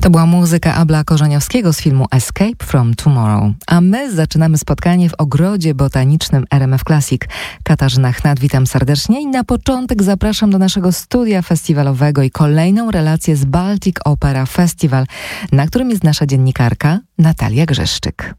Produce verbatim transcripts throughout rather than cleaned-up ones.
To była muzyka Abla Korzeniowskiego z filmu Escape from Tomorrow. A my zaczynamy spotkanie w Ogrodzie Botanicznym R M F Classic. Katarzyna Chnat, witam serdecznie i na początek zapraszam do naszego studia festiwalowego i kolejną relację z Baltic Opera Festival, na którym jest nasza dziennikarka Natalia Grzeszczyk.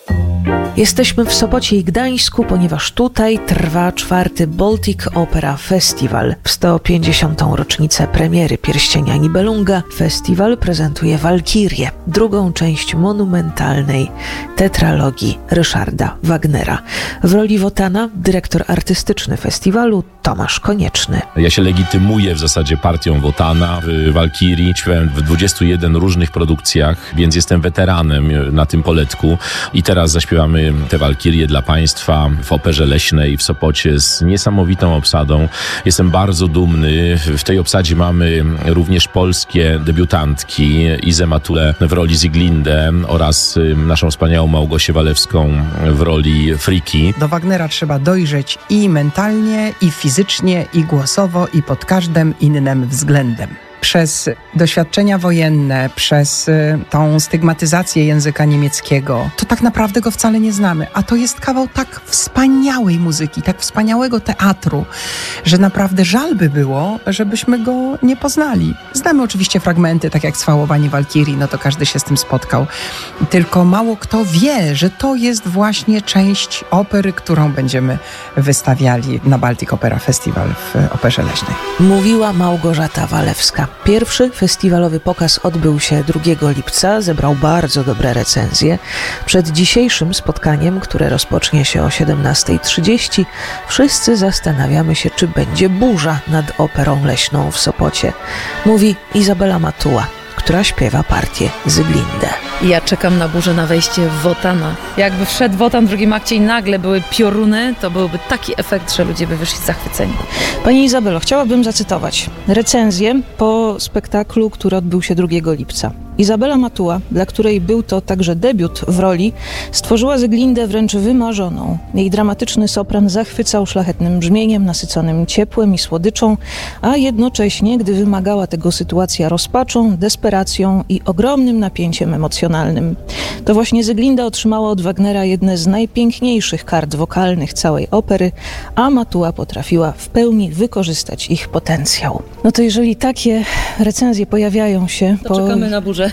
Jesteśmy w Sopocie i Gdańsku, ponieważ tutaj trwa czwarty Baltic Opera Festival. W sto pięćdziesiątą rocznicę premiery Pierścienia Nibelunga festiwal prezentuje Walkirię, drugą część monumentalnej tetralogii Ryszarda Wagnera. W roli Wotana dyrektor artystyczny festiwalu Tomasz Konieczny. Ja się legitymuję w zasadzie partią Wotana w Walkirii. Śpiewałem w dwudziestu jeden różnych produkcjach, więc jestem weteranem na tym poletku i teraz zaśpiewamy te Walkirie dla Państwa w Operze Leśnej w Sopocie z niesamowitą obsadą. Jestem bardzo dumny. W tej obsadzie mamy również polskie debiutantki, Izę Matulę w roli Ziglindę oraz naszą wspaniałą Małgosię Walewską w roli Friki. Do Wagnera trzeba dojrzeć i mentalnie, i fizycznie, i głosowo, i pod każdym innym względem. Przez doświadczenia wojenne, przez y, tą stygmatyzację języka niemieckiego, to tak naprawdę go wcale nie znamy. A to jest kawał tak wspaniałej muzyki, tak wspaniałego teatru, że naprawdę żal by było, żebyśmy go nie poznali. Znamy oczywiście fragmenty, tak jak Swałowanie Walkirii, no to każdy się z tym spotkał. Tylko mało kto wie, że to jest właśnie część opery, którą będziemy wystawiali na Baltic Opera Festival w Operze Leśnej. Mówiła Małgorzata Walewska. Pierwszy festiwalowy pokaz odbył się drugiego lipca, zebrał bardzo dobre recenzje. Przed dzisiejszym spotkaniem, które rozpocznie się o siedemnasta trzydzieści, wszyscy zastanawiamy się, czy będzie burza nad Operą Leśną w Sopocie. Mówi Izabela Matuła, która śpiewa partię Zyglindę. Ja czekam na burzę, na wejście Wotana. Jakby wszedł Wotan w drugim akcie i nagle były pioruny, to byłby taki efekt, że ludzie by wyszli zachwyceni. Pani Izabelo, chciałabym zacytować recenzję po spektaklu, który odbył się drugiego lipca. Izabela Matuła, dla której był to także debiut w roli, stworzyła Zyglindę wręcz wymarzoną. Jej dramatyczny sopran zachwycał szlachetnym brzmieniem, nasyconym ciepłem i słodyczą, a jednocześnie, gdy wymagała tego sytuacja rozpaczą, desperacją i ogromnym napięciem emocjonalnym. To właśnie Zyglinda otrzymała od Wagnera jedne z najpiękniejszych kart wokalnych całej opery, a Matuła potrafiła w pełni wykorzystać ich potencjał. No to jeżeli takie recenzje pojawiają się... To po... czekamy na burzę.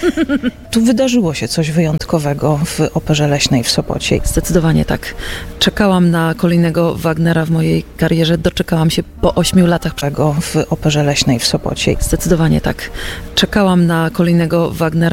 Tu wydarzyło się coś wyjątkowego w Operze Leśnej w Sopocie. Zdecydowanie tak. Czekałam na kolejnego Wagnera w mojej karierze. Doczekałam się po ośmiu latach. Czego w Operze Leśnej w Sopocie. Zdecydowanie tak. Czekałam na kolejnego Wagnera.